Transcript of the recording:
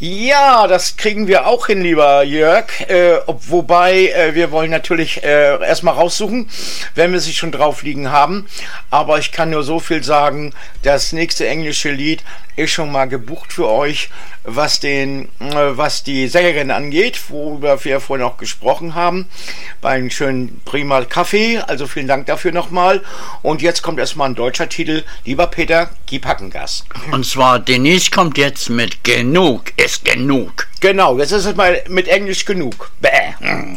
Ja, das kriegen wir auch hin, lieber Jörg. Wobei, wir wollen natürlich erstmal raussuchen, wenn wir sie schon drauf liegen haben. Aber ich kann nur so viel sagen, das nächste englische Lied ist schon mal gebucht für euch, was die Sängerin angeht, worüber wir vorhin auch gesprochen haben. Bei einem schönen prima Kaffee. Also vielen Dank dafür nochmal. Und jetzt kommt erstmal ein deutscher Titel. Lieber Peter, gib Hackengas. Und zwar, Denise kommt jetzt mit Genug ist genug. Genau, jetzt ist es mal mit Englisch genug. Bäh.